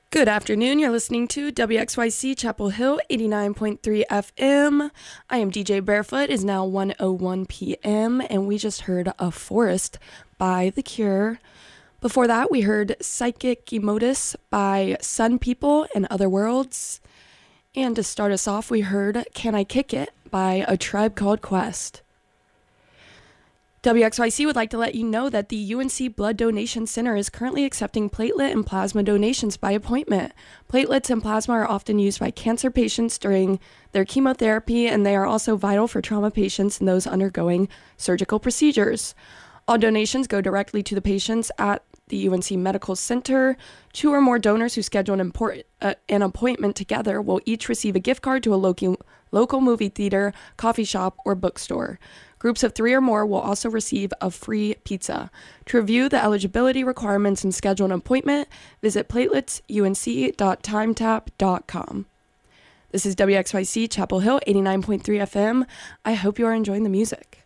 Good afternoon. You're listening to WXYC Chapel Hill 89.3 FM. I am DJ Barefoot. It is now 1:01 p.m. and we just heard A Forest by The Cure. Before that, we heard Psychic Emotus by Sun People and Other Worlds. And to start us off, we heard Can I Kick It by A Tribe Called Quest. WXYC would like to let you know that the UNC Blood Donation Center is currently accepting platelet and plasma donations by appointment. Platelets and plasma are often used by cancer patients during their chemotherapy, and they are also vital for trauma patients and those undergoing surgical procedures. All donations go directly to the patients at the UNC Medical Center. 2 or more donors who schedule an appointment together will each receive a gift card to a local movie theater, coffee shop, or bookstore. Groups of 3 or more will also receive a free pizza. To review the eligibility requirements and schedule an appointment, visit plateletsunc.timetap.com. This is WXYC Chapel Hill 89.3 FM. I hope you are enjoying the music.